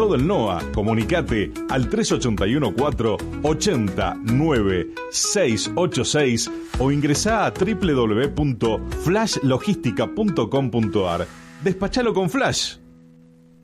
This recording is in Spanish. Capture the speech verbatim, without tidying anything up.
todo el N O A. Comunicate al tres ocho uno cuatro ocho cero nueve seis ocho seis o ingresá a doble u doble u doble u punto flash logística punto com punto a r. Despachalo con Flash.